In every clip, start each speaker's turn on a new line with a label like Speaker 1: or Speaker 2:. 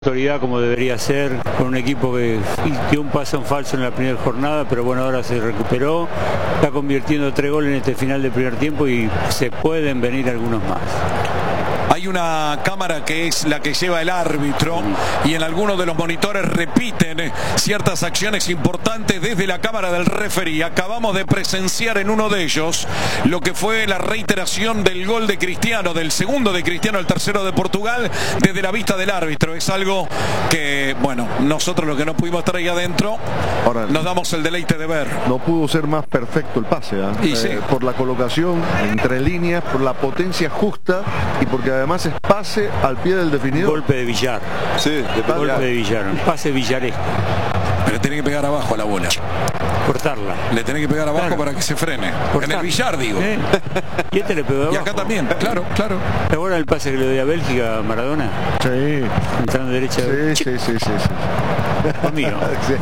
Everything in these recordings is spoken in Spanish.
Speaker 1: autoridad como debería ser, con un equipo que dio un paso en falso en la primera jornada, pero bueno, ahora se recuperó, está convirtiendo 3 goles en este final del primer tiempo y se pueden venir algunos más.
Speaker 2: Hay una cámara que es la que lleva el árbitro y en algunos de los monitores repiten ciertas acciones importantes desde la cámara del referee. Acabamos de presenciar en uno de ellos lo que fue la reiteración del gol de Cristiano, del segundo de Cristiano, el tercero de Portugal, desde la vista del árbitro. Es algo que, bueno, nosotros los que no pudimos estar ahí adentro, ahora nos damos el deleite de ver.
Speaker 3: No pudo ser más perfecto el pase,
Speaker 2: sí.
Speaker 3: Por la colocación entre líneas, por la potencia justa y porque además es pase al pie del definidor.
Speaker 1: Golpe de Villar.
Speaker 3: Sí,
Speaker 1: golpe de Villar, un pase villaresco.
Speaker 2: Pero tiene que pegar abajo a la bola.
Speaker 1: Cortarla.
Speaker 2: Le tiene que pegar abajo, claro, para que se frene. Cortarla. En el Villar, digo.
Speaker 1: Y este le pegó abajo.
Speaker 2: Y acá también, claro, claro.
Speaker 1: ¿Te acuerdas el pase que le dio a Bélgica a Maradona?
Speaker 3: Sí.
Speaker 1: Entrando derecha.
Speaker 3: Sí.
Speaker 1: Conmigo.
Speaker 3: Sí.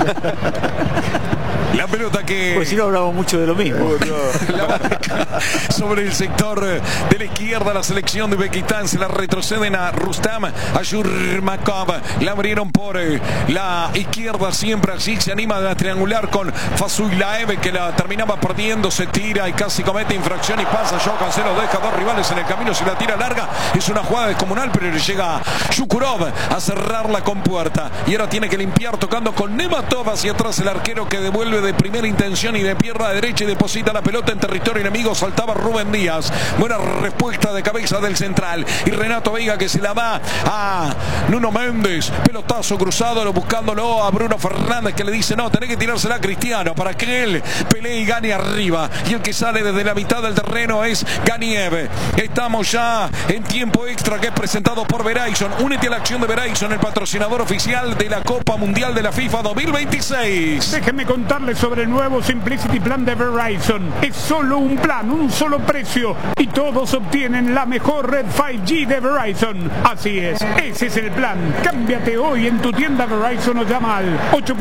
Speaker 2: La pelota que...
Speaker 1: Pues si no hablamos mucho de lo mismo.
Speaker 2: Sobre el sector de la izquierda, la selección de Uzbekistán se la retroceden a Rustam, a Yurmakov. La abrieron por la izquierda siempre allí. Se anima a triangular con Fasuilaev, que la terminaba perdiendo. Se tira y casi comete infracción y pasa. Joao Cancelo deja 2 rivales en el camino. Si la tira larga es una jugada descomunal, pero le llega Shukurov a cerrar la compuerta. Y ahora tiene que limpiar tocando con Nematov hacia atrás el arquero, que devuelve de primera intención y de pierna derecha y deposita la pelota en territorio enemigo. Saltaba Rubén Díaz. Buena respuesta de cabeza del central. Y Renato Veiga, que se la va a Nuno Méndez. Pelotazo cruzado, buscándolo a Bruno Fernández, que le dice: no, tenés que tirársela a Cristiano para que él pelee y gane arriba. Y el que sale desde la mitad del terreno es Ganiev. Estamos ya en tiempo extra, que es presentado por Verizon. Únete a la acción de Verizon, el patrocinador oficial de la Copa Mundial de la FIFA 2026.
Speaker 4: Déjenme contarles sobre el nuevo Simplicity Plan de Verizon. Es solo un plan, un solo precio, y todos obtienen la mejor red 5G de Verizon. Así es, ese es el plan. Cámbiate hoy en tu tienda Verizon o llama al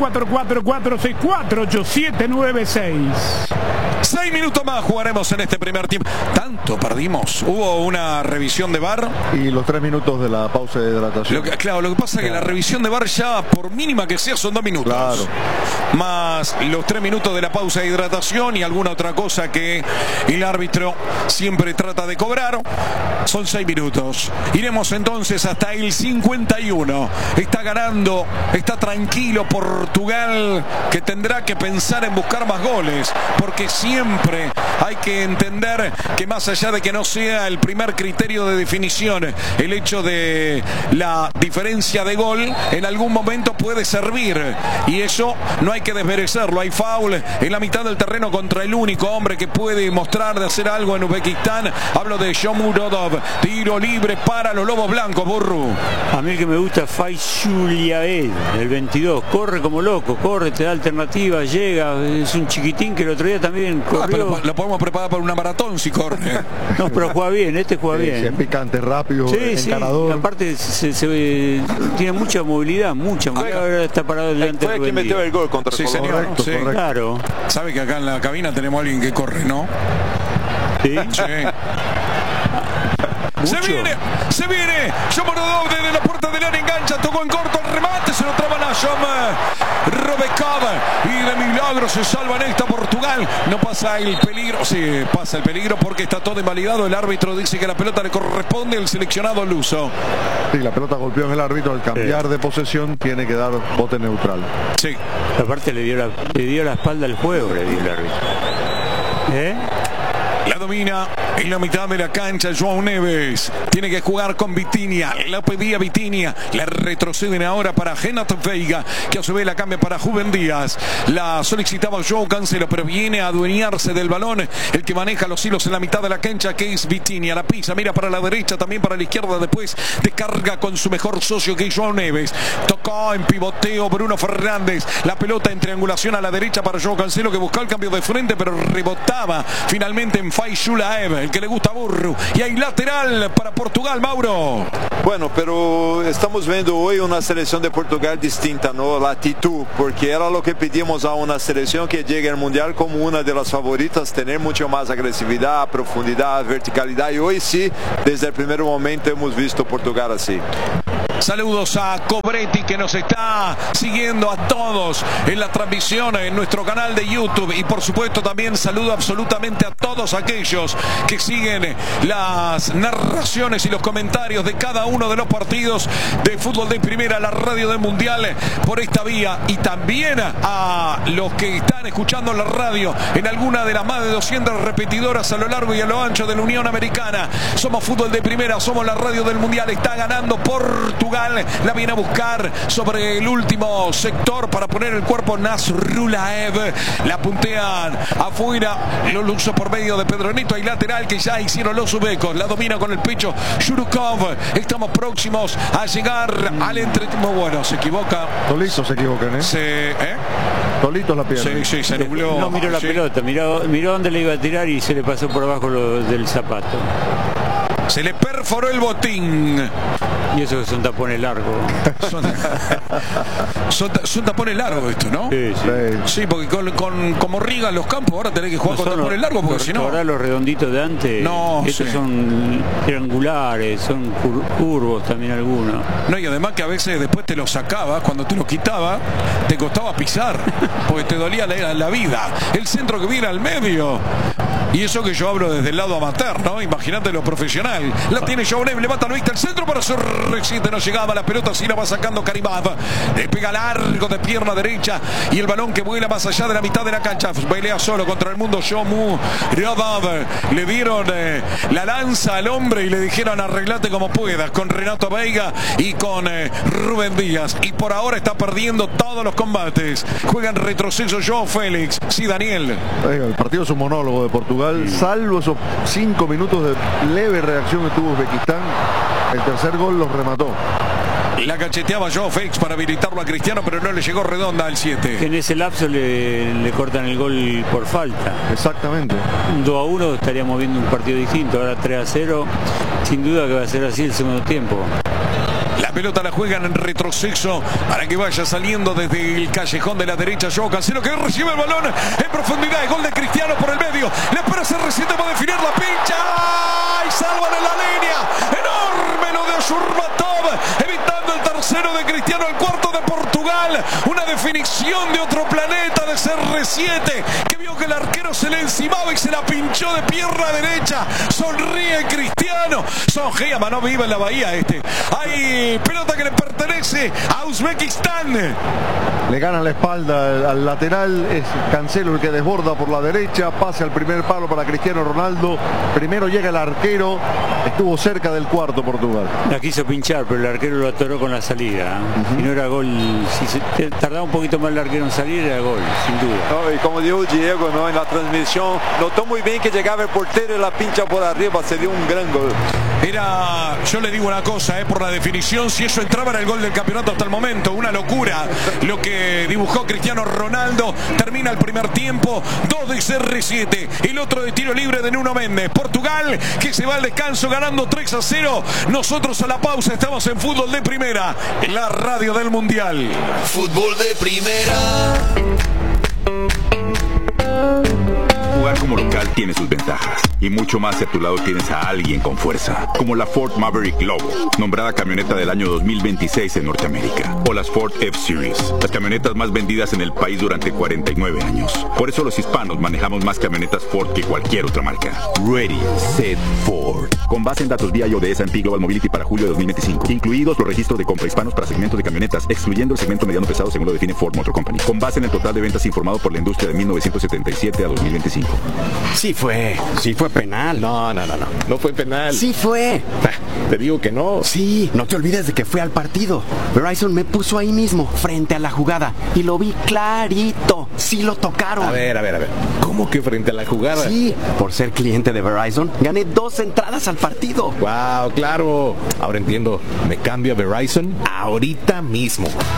Speaker 4: 844-464-8796.
Speaker 2: 6 minutos más jugaremos en este primer tiempo. ¿Tanto perdimos? Hubo una revisión de VAR.
Speaker 3: Y los 3 minutos de la pausa de hidratación.
Speaker 2: Claro, lo que pasa es que la revisión de VAR ya, por mínima que sea, son 2 minutos.
Speaker 3: Claro.
Speaker 2: Más los 3 minutos de la pausa de hidratación y alguna otra cosa que el árbitro siempre trata de cobrar. Son 6 minutos. Iremos entonces hasta el 51. Está ganando, está tranquilo Portugal, que tendrá que pensar en buscar más goles, porque siempre hay que entender que más allá de que no sea el primer criterio de definición, el hecho de la diferencia de gol en algún momento puede servir, y eso no hay que desmerecerlo. Hay foul en la mitad del terreno contra el único hombre que puede mostrar de hacer algo en Uzbekistán. Hablo de Shomurodov. Tiro libre para los Lobos Blancos, Burru.
Speaker 1: A mí el que me gusta es Fasuilaev, el 22. Corre como loco, corre, te da alternativa, llega. Es un chiquitín que el otro día también corrió.
Speaker 2: Pero lo podemos preparar para una maratón si corre.
Speaker 1: No, pero juega bien, juega bien.
Speaker 3: Es picante, rápido, encarador.
Speaker 1: Sí. Aparte tiene mucha movilidad, Ahora está parado delante
Speaker 5: del que metió el gol contra
Speaker 2: sí, señor.
Speaker 3: Correcto,
Speaker 2: sí.
Speaker 3: correcto.
Speaker 1: Claro.
Speaker 2: Sabe que acá en la cabina tenemos a alguien que corre, ¿no?
Speaker 1: Sí.
Speaker 2: Se viene Shomurodov desde la puerta del área, engancha, tocó en corto el remate, se lo traban a Robekov y de milagro se salva en esta Portugal. No pasa el peligro, sí, pasa el peligro porque está todo invalidado. El árbitro dice que la pelota le corresponde al seleccionado luso.
Speaker 3: Sí, la pelota golpeó en el árbitro. Al cambiar de posesión tiene que dar bote neutral.
Speaker 2: Sí.
Speaker 1: Aparte le dio la espalda al juego, le dio el árbitro.
Speaker 2: La domina en la mitad de la cancha João Neves. Tiene que jugar con Vitinha. La pedía Vitinha. La retroceden ahora para Renato Veiga, que a su vez la cambia para Rubén Díaz. La solicitaba Joao Cancelo, pero viene a adueñarse del balón el que maneja los hilos en la mitad de la cancha, que es Vitinha. La pisa, mira para la derecha, también para la izquierda. Después descarga con su mejor socio, que es João Neves. Tocó en pivoteo Bruno Fernández. La pelota en triangulación a la derecha para Joao Cancelo, que buscaba el cambio de frente, pero rebotaba finalmente en Fasuilaev, el que le gusta a Burru. Y hay lateral para Portugal, Mauro.
Speaker 5: Bueno, pero estamos viendo hoy una selección de Portugal distinta, ¿no? La actitud, porque era lo que pedimos a una selección que llegue al Mundial como una de las favoritas, tener mucho más agresividad, profundidad, verticalidad, y hoy sí, desde el primer momento hemos visto Portugal así.
Speaker 2: Saludos a Cobretti, que nos está siguiendo a todos en la transmisión en nuestro canal de YouTube. Y por supuesto también saludo absolutamente a todos aquellos que siguen las narraciones y los comentarios de cada uno de los partidos de fútbol de primera, la radio del Mundial, por esta vía. Y también a los que están escuchando la radio en alguna de las más de 200 repetidoras a lo largo y a lo ancho de la Unión Americana. Somos fútbol de primera, somos la radio del Mundial. Está ganando Portugal, la viene a buscar sobre el último sector para poner el cuerpo Nasrulaev. La puntean afuera, lo luce por medio de Pedro Neto. Hay lateral que ya hicieron los uzbecos, la domina con el pecho Shurukov. Estamos próximos a llegar al entretiempo. Bueno, se equivoca.
Speaker 3: Tolitos se equivocan, ¿eh? Tolitos la pierna.
Speaker 2: Sí, se nubló.
Speaker 1: No miró la pelota, miró dónde le iba a tirar y se le pasó por abajo del zapato.
Speaker 2: Se le perforó el botín.
Speaker 1: Y eso que son tapones largos.
Speaker 2: Son tapones largos esto, ¿no?
Speaker 1: Sí.
Speaker 2: Sí, porque como rigan los campos, ahora tenés que jugar con tapones largos, porque si no...
Speaker 1: Ahora los redonditos de antes, estos son triangulares, son curvos también algunos.
Speaker 2: No, y además que a veces después te los sacabas, cuando te los quitaba, te costaba pisar, porque te dolía la vida. El centro que viene al medio. Y eso que yo hablo desde el lado amateur, ¿no? Imagínate lo profesional. La tiene Jaunev, levanta la vista el centro para su reciente, no llegaba la pelota, así la va sacando Karimov. Le pega largo de pierna derecha y el balón que vuela más allá de la mitad de la cancha. Bailea solo contra el mundo Shomu Radov. Le dieron la lanza al hombre y le dijeron arreglate como puedas con Renato Veiga y con Rubén Díaz. Y por ahora está perdiendo todos los combates. Juega en retroceso João Félix. Sí, Daniel.
Speaker 3: El partido es un monólogo de Portugal. Salvo esos 5 minutos de leve reacción que tuvo Uzbekistán, el tercer gol los remató.
Speaker 2: La cacheteaba João Félix para habilitarlo a Cristiano, pero no le llegó redonda al 7.
Speaker 1: En ese lapso le cortan el gol por falta.
Speaker 3: Exactamente.
Speaker 1: 2-1 estaríamos viendo un partido distinto. Ahora 3-0. Sin duda que va a ser así el segundo tiempo.
Speaker 2: La pelota la juegan en retroceso para que vaya saliendo desde el callejón de la derecha Joao Cancelo, que recibe el balón en profundidad. El gol de Cristiano por el medio. Le espera ser reciente para definir la pincha. Y salvan en la línea. Enorme lo de Ashurmatov, evitando el tercero de Cristiano, el cuarto de Portugal. Una definición de otro planeta de CR7, que vio que el arquero se le encimaba y se la pinchó de pierna derecha. Sonríe Cristiano. Sonjea, no vive en la bahía este. Hay pelota que le pertenece a Uzbekistán.
Speaker 3: Le gana la espalda al lateral, es Cancelo el que desborda por la derecha, pase al primer palo para Cristiano Ronaldo. Primero llega el arquero, estuvo cerca del cuarto Portugal.
Speaker 1: La quiso pinchar, pero el arquero lo atoró con la salida. Y no era gol. Si tardaba un poquito más el arquero en salir, era gol, sin duda.
Speaker 5: No, y como dijo Diego, ¿no?, en la transmisión, notó muy bien que llegaba el portero y la pincha por arriba, sería un gran gol.
Speaker 2: Yo le digo una cosa, por la definición, si eso entraba en el gol del campeonato hasta el momento, una locura lo que dibujó Cristiano Ronaldo. Termina el primer tiempo, 2 de CR7, el otro de tiro libre de Nuno Méndez. Portugal que se va al descanso ganando 3-0. Nosotros a la pausa estamos en Fútbol de Primera, en la radio del Mundial.
Speaker 6: Fútbol de Primera.
Speaker 7: Jugar como local tiene sus ventajas y mucho más si a tu lado tienes a alguien con fuerza, como la Ford Maverick Lobo, nombrada camioneta del año 2026 en Norteamérica, o las Ford F-Series, las camionetas más vendidas en el país durante 49 años. Por eso los hispanos manejamos más camionetas Ford que cualquier otra marca. Ready, Set, Ford. Con base en datos BIO de S&P Global Mobility para julio de 2025, incluidos los registros de compra hispanos para segmentos de camionetas, excluyendo el segmento mediano pesado según lo define Ford Motor Company, con base en el total de ventas informado por la industria de 1977 a 2025.
Speaker 8: Sí fue penal. No fue penal. Sí fue.
Speaker 9: Te digo que no.
Speaker 8: Sí, no te olvides de que fui al partido. Verizon me puso ahí mismo, frente a la jugada, y lo vi clarito. Sí lo tocaron.
Speaker 9: A ver. ¿Cómo que frente a la jugada?
Speaker 8: Sí, por ser cliente de Verizon, gané 2 entradas al partido.
Speaker 9: Wow, claro. Ahora entiendo. Me cambio a Verizon ahorita mismo.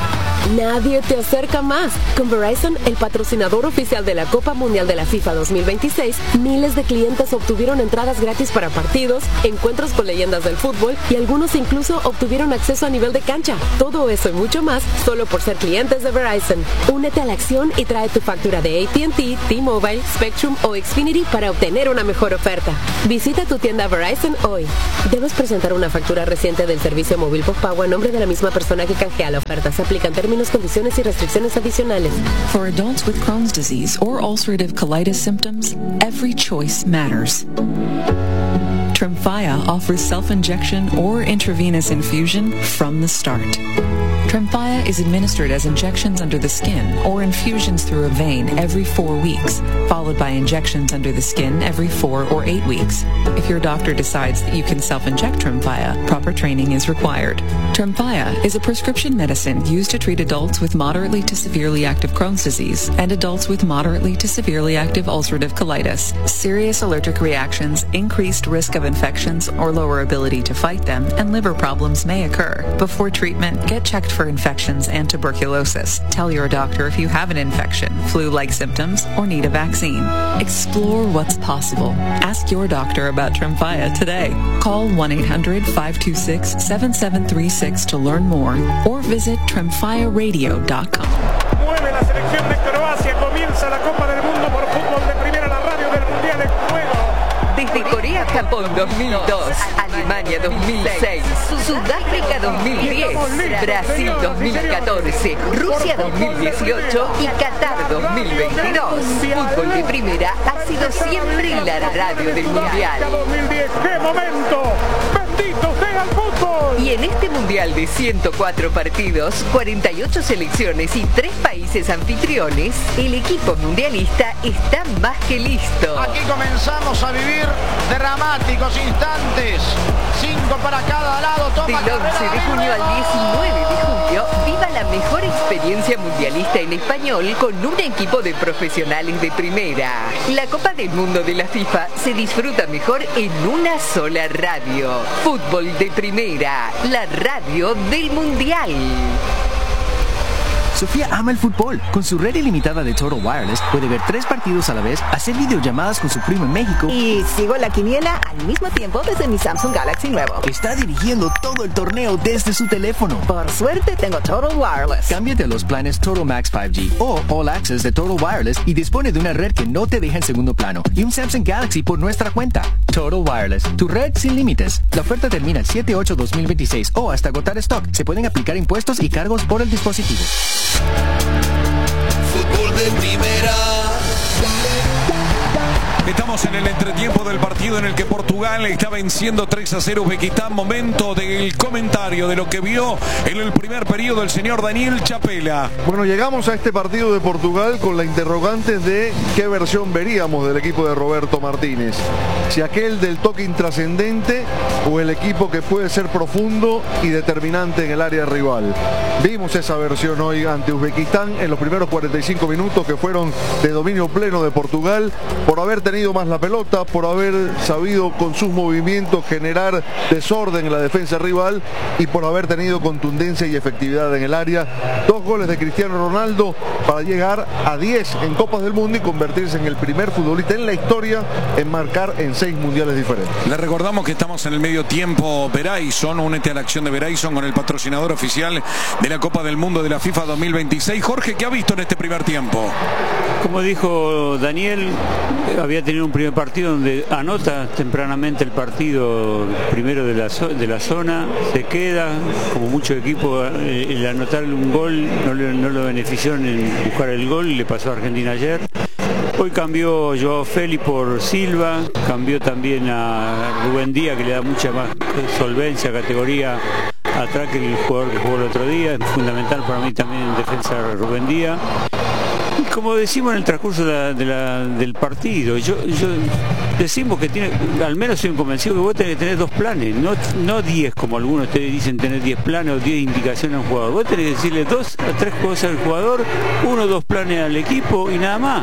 Speaker 10: nadie te acerca más. Con Verizon, el patrocinador oficial de la Copa Mundial de la FIFA 2026, miles de clientes obtuvieron entradas gratis para partidos, encuentros con leyendas del fútbol y algunos incluso obtuvieron acceso a nivel de cancha. Todo eso y mucho más solo por ser clientes de Verizon. Únete a la acción y trae tu factura de AT&T, T-Mobile, Spectrum o Xfinity para obtener una mejor oferta. Visita tu tienda Verizon hoy. Debes presentar una factura reciente del servicio móvil postpago a nombre de la misma persona que canjea la oferta. Se aplican términos, condiciones y restricciones adicionales.
Speaker 11: For adults with Crohn's disease or ulcerative colitis symptoms, every choice matters. Tremfya offers self-injection or intravenous infusion from the start. Tremfya is administered as injections under the skin or infusions through a vein every 4 weeks, followed by injections under the skin every 4 or 8 weeks. If your doctor decides that you can self-inject Tremfya, proper training is required. Tremfya is a prescription medicine used to treat adults with moderately to severely active Crohn's disease and adults with moderately to severely active ulcerative colitis. Serious allergic reactions, increased risk of infections or lower ability to fight them, and liver problems may occur. Before treatment, get checked for infections and tuberculosis. Tell your doctor if you have an infection, flu-like symptoms, or need a vaccine. Explore what's possible. Ask your doctor about Tremfya today. Call 1-800-526-7736 to learn more or visit tremfyaradio.com.
Speaker 4: Mueve la selección de Croacia, comienza la Copa del Mundo por fútbol de primera, la radio del Mundial en juego.
Speaker 12: Desde Corea-Japón 2002, Alemania 2006, Sudáfrica 2010, Brasil 2014, Rusia 2018 y Qatar 2022. Fútbol de primera ha sido siempre la radio del Mundial.
Speaker 4: 2010, ¡qué momento! ¡Bendito sea el fútbol!
Speaker 12: Y en este Mundial de 104 partidos, 48 selecciones y 3 países anfitriones, el equipo mundialista está más que listo.
Speaker 13: Aquí comenzamos a vivir dramáticos instantes. 5 para cada lado.
Speaker 12: Del 11 de junio al 19 de julio, viva la mejor experiencia mundialista en español con un equipo de profesionales de primera. La Copa del Mundo de la FIFA se disfruta mejor en una sola radio. Fútbol de primera, la radio del Mundial.
Speaker 14: Sofía ama el fútbol. Con su red ilimitada de Total Wireless puede ver 3 partidos a la vez, hacer videollamadas con su primo en México
Speaker 15: y sigo la quiniela al mismo tiempo desde mi Samsung Galaxy nuevo.
Speaker 14: Está dirigiendo todo el torneo desde su teléfono.
Speaker 15: Por suerte tengo Total Wireless.
Speaker 14: Cámbiate a los planes Total Max 5G o All Access de Total Wireless y dispone de una red que no te deja en segundo plano y un Samsung Galaxy por nuestra cuenta. Total Wireless, tu red sin límites. La oferta termina el 7/8/2026 o hasta agotar stock. Se pueden aplicar impuestos y cargos por el dispositivo.
Speaker 6: Fútbol de primera.
Speaker 2: Estamos en el entretiempo del partido en el que Portugal está venciendo 3-0 Uzbekistán. Momento del comentario de lo que vio en el primer periodo el señor Daniel Chapela.
Speaker 3: Bueno, llegamos a este partido de Portugal con la interrogante de qué versión veríamos del equipo de Roberto Martínez. Si aquel del toque intrascendente o el equipo que puede ser profundo y determinante en el área rival. Vimos esa versión hoy ante Uzbekistán en los primeros 45 minutos que fueron de dominio pleno de Portugal por haber tenido más la pelota, por haber sabido con sus movimientos generar desorden en la defensa rival y por haber tenido contundencia y efectividad en el área. 2 goles de Cristiano Ronaldo para llegar a 10 en Copas del Mundo y convertirse en el primer futbolista en la historia en marcar en 6 mundiales diferentes.
Speaker 2: Le recordamos que estamos en el medio tiempo Verizon, únete a la acción de Verizon con el patrocinador oficial de la Copa del Mundo de la FIFA 2026. Jorge, ¿qué ha visto en este primer tiempo?
Speaker 1: Como dijo Daniel, había tenido un primer partido donde anota tempranamente el partido primero de la zona, se queda, como mucho equipo, el anotar un gol no lo benefició en buscar el gol y le pasó a Argentina ayer. Hoy cambió Joao Félix por Silva, cambió también a Rubén Díaz, que le da mucha más solvencia, categoría atrás que el jugador que jugó el otro día. Es fundamental para mí también en defensa Rubén Díaz. Y como decimos en el transcurso del partido, yo decimos que tiene, al menos soy convencido que vos tenés que tener 2 planes, no 10 como algunos te dicen tener 10 planes o 10 indicaciones a un jugador. Vos tenés que decirle 2 a 3 cosas al jugador, 1 o 2 planes al equipo y nada más.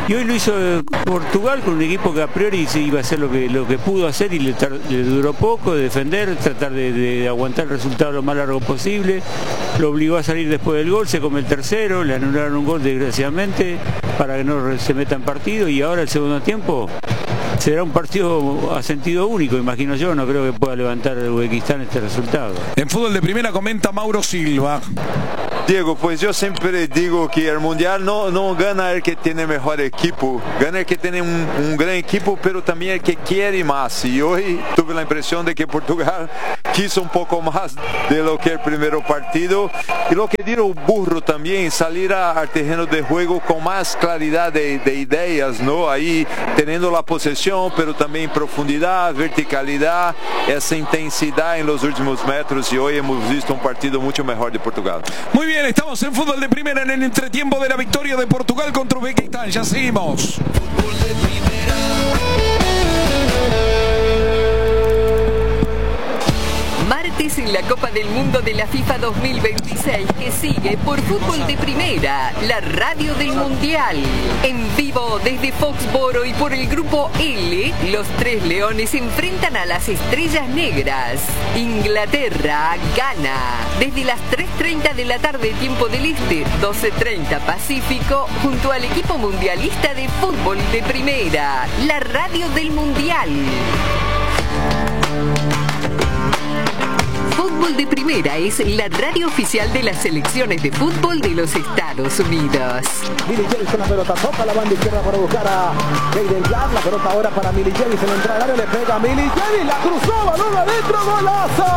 Speaker 1: Y hoy lo hizo Portugal con un equipo que a priori se iba a hacer lo que pudo hacer y le duró poco, de defender, tratar de aguantar el resultado lo más largo posible. Lo obligó a salir después del gol, se come el tercero, le anularon un gol desgraciadamente para que no se meta en partido, y ahora el segundo tiempo será un partido a sentido único, imagino yo. No creo que pueda levantar el Uzbekistán este resultado.
Speaker 2: En fútbol de primera comenta Mauro Silva.
Speaker 5: Diego, pues yo siempre digo que el Mundial no gana el que tiene mejor equipo, gana el que tiene un gran equipo, pero también el que quiere más. Y hoy tuve la impresión de que Portugal quiso un poco más de lo que el primer partido. Y lo que dijo Burro también, salir al terreno de juego con más claridad de ideas, ¿no? Ahí teniendo la posesión, pero también profundidad, verticalidad, esa intensidad en los últimos metros. Y hoy hemos visto un partido mucho mejor de Portugal.
Speaker 2: Muy bien. Estamos en fútbol de primera en el entretiempo de la victoria de Portugal contra Uzbekistán. Ya seguimos.
Speaker 6: Fútbol de primera.
Speaker 12: Martes en la Copa del Mundo de la FIFA 2026 que sigue por Fútbol de Primera, la radio del Mundial. En vivo desde Foxboro y por el grupo L, los tres leones se enfrentan a las estrellas negras. Inglaterra gana desde las 3:30 de la tarde tiempo del Este, 12:30 Pacífico, junto al equipo mundialista de Fútbol de Primera, la radio del Mundial. Fútbol de Primera es la radio oficial de las selecciones de fútbol de los Estados Unidos.
Speaker 16: Millie James con la pelota, toca la banda izquierda para buscar a Jaden Jack. La pelota ahora para Millie James en la entrada del área, le pega a Millie James, la cruzó, balón adentro, golazo.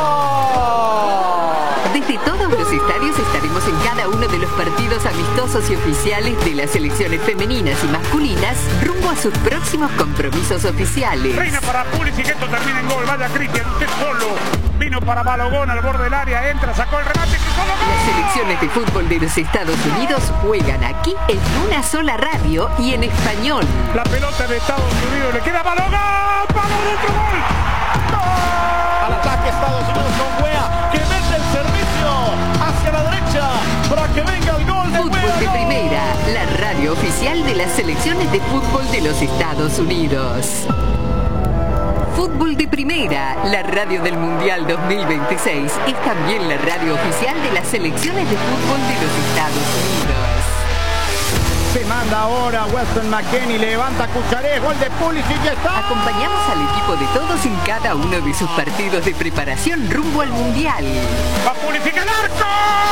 Speaker 12: Desde todos los estadios estaremos en cada uno de los partidos amistosos y oficiales de las selecciones femeninas y masculinas rumbo a sus próximos compromisos oficiales.
Speaker 4: Reina para Pulisic, esto termina en gol. Vaya Cristian, usted solo. Vino para Balogón al borde del área, entra, sacó el remate, cruzó la gol.
Speaker 12: Las selecciones de fútbol de los Estados Unidos juegan aquí en una sola radio y en español.
Speaker 4: La pelota de Estados Unidos, le queda Balogón, Balogón, otro gol. ¡Gol!
Speaker 16: Al ataque Estados Unidos con Wea, que mete el servicio hacia la derecha para que venga el gol de
Speaker 12: Fútbol
Speaker 16: Wea,
Speaker 12: de
Speaker 16: gol.
Speaker 12: Primera, la radio oficial de las selecciones de fútbol de los Estados Unidos. Fútbol de Primera, la radio del Mundial 2026, es también la radio oficial de las selecciones de fútbol de los Estados Unidos.
Speaker 13: Se manda ahora Weston McKennie, levanta Cucharé, gol de Pulisic y ya está.
Speaker 12: Acompañamos al equipo de todos en cada uno de sus partidos de preparación rumbo al Mundial.
Speaker 4: ¡Va Pulisic al arco!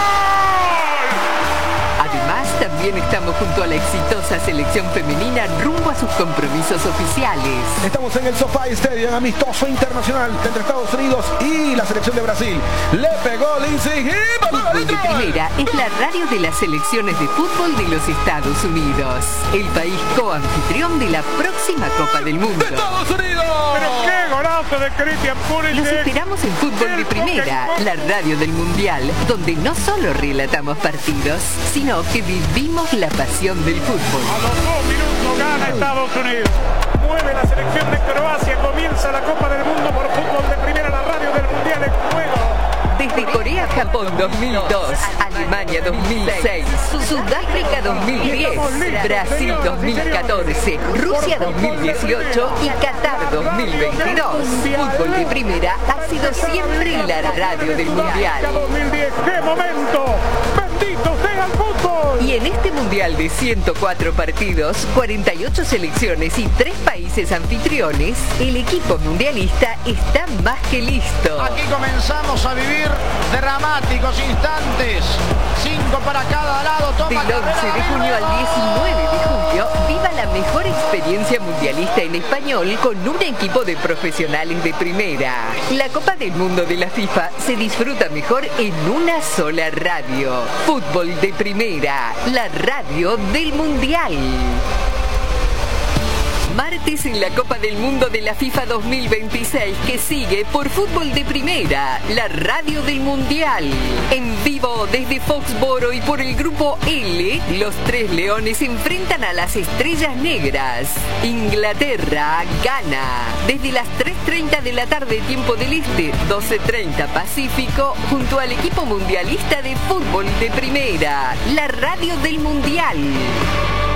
Speaker 12: Además, también estamos junto a la exitosa selección femenina rumbo a sus compromisos oficiales.
Speaker 16: Estamos en el SoFi Stadium, amistoso internacional entre Estados Unidos y la selección de Brasil. Le pegó Lindsay y
Speaker 12: Fútbol de Primera es la radio de las selecciones de fútbol de los Estados Unidos, el país coanfitrión de la próxima Copa del Mundo.
Speaker 16: ¡Estados Unidos!
Speaker 4: ¡Pero qué golazo de Cristian Pulisic!
Speaker 12: Los esperamos en Fútbol de Primera, la radio del Mundial, donde no solo relatamos partidos, sino que vivimos la pasión del fútbol.
Speaker 4: A los 2 minutos gana Estados Unidos. Mueve la selección de Croacia. Comienza la Copa del Mundo por Fútbol de Primera, la radio del Mundial en juego.
Speaker 12: Desde Corea-Japón 2002, Alemania 2006, Sudáfrica 2010, Brasil 2014, Rusia 2018 y Qatar 2022. Fútbol de Primera ha sido siempre la radio del Mundial.
Speaker 4: 2010, ¡qué momento! ¡Bendito sea el fútbol!
Speaker 12: Y en este Mundial de 104 partidos, 48 selecciones y 3 países anfitriones, el equipo mundialista está más que listo.
Speaker 13: Aquí comenzamos a vivir dramáticos instantes. 5 para cada lado. Toma
Speaker 12: Del 11 de junio al 19 de julio, viva la mejor experiencia mundialista en español con un equipo de profesionales de primera. La Copa del Mundo de la FIFA se disfruta mejor en una sola radio. Fútbol de Primera, la radio del Mundial. Martes en la Copa del Mundo de la FIFA 2026 que sigue por Fútbol de Primera, la radio del Mundial. En vivo desde Foxboro y por el grupo L, los tres leones se enfrentan a las estrellas negras. Inglaterra gana desde las 3:30 de la tarde tiempo del Este, 12:30 Pacífico, junto al equipo mundialista de Fútbol de Primera, la radio del Mundial.